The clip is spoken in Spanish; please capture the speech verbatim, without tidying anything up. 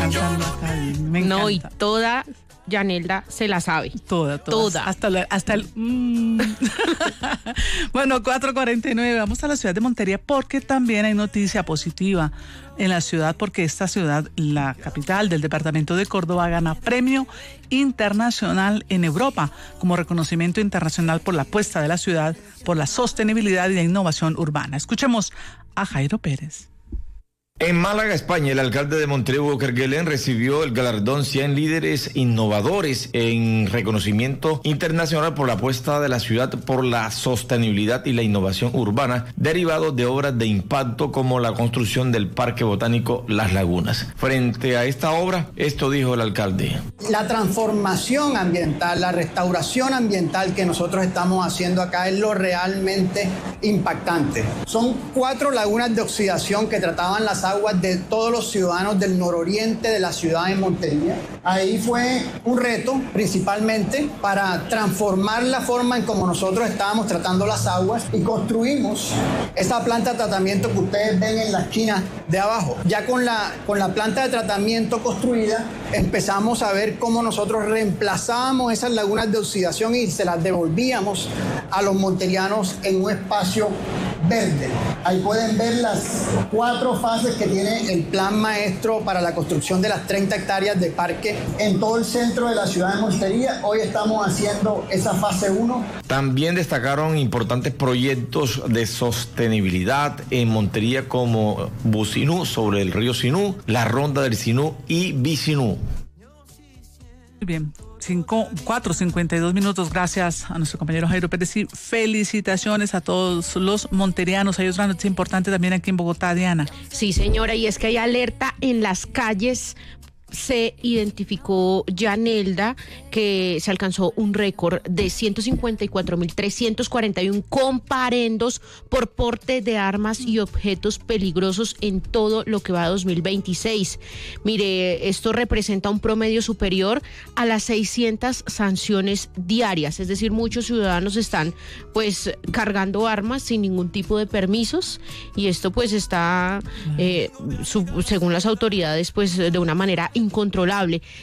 cantando acá. Me encanta. No, y toda Yanelda se la sabe. Toda, toda. Toda. Hasta, la, hasta el... Mm. Bueno, cuatro cuarenta y nueve, vamos a la ciudad de Montería porque también hay noticia positiva en la ciudad, porque esta ciudad, la capital del departamento de Córdoba, gana premio internacional en Europa como reconocimiento internacional por la apuesta de la ciudad por la sostenibilidad y la innovación urbana. Escuchemos a Jairo Pérez. En Málaga, España, el alcalde de Montería, Hugo Kerguelen, recibió el galardón cien líderes innovadores en reconocimiento internacional por la apuesta de la ciudad por la sostenibilidad y la innovación urbana, derivado de obras de impacto como la construcción del Parque Botánico Las Lagunas. Frente a esta obra, esto dijo el alcalde. La transformación ambiental, la restauración ambiental que nosotros estamos haciendo acá es lo realmente impactante. Son cuatro lagunas de oxidación que trataban las aguas de todos los ciudadanos del nororiente de la ciudad de Montería. Ahí fue un reto principalmente para transformar la forma en como nosotros estábamos tratando las aguas y construimos esa planta de tratamiento que ustedes ven en la esquina de abajo. Ya con la, con la planta de tratamiento construida empezamos a ver cómo nosotros reemplazábamos esas lagunas de oxidación y se las devolvíamos a los monterianos en un espacio verde. Ahí pueden ver las cuatro fases que tiene el plan maestro para la construcción de las treinta hectáreas de parque en todo el centro de la ciudad de Montería. Hoy estamos haciendo esa fase uno. También destacaron importantes proyectos de sostenibilidad en Montería como Businú, sobre el río Sinú, la Ronda del Sinú y Bisinú. Muy bien, cinco, cuatro, cincuenta y dos minutos. Gracias a nuestro compañero Jairo Pérez y felicitaciones a todos los monterianos. Hay otra noticia importante también aquí en Bogotá, Diana. Sí, señora, y es que hay alerta en las calles. Se identificó Yanelda que se alcanzó un récord de ciento cincuenta y cuatro mil trescientos cuarenta y uno comparendos por porte de armas y objetos peligrosos en todo lo que va a dos mil veintiséis. Mire, esto representa un promedio superior a las seiscientas sanciones diarias, es decir, muchos ciudadanos están pues cargando armas sin ningún tipo de permisos y esto pues está, eh, su, según las autoridades, pues de una manera incontrolable.